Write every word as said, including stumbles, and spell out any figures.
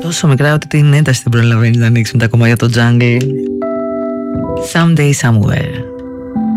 τόσο μικρά ότι την ένταση δεν προλαβαίνεις να ανοίξει με τα κομμάτια το jungle. Someday somewhere.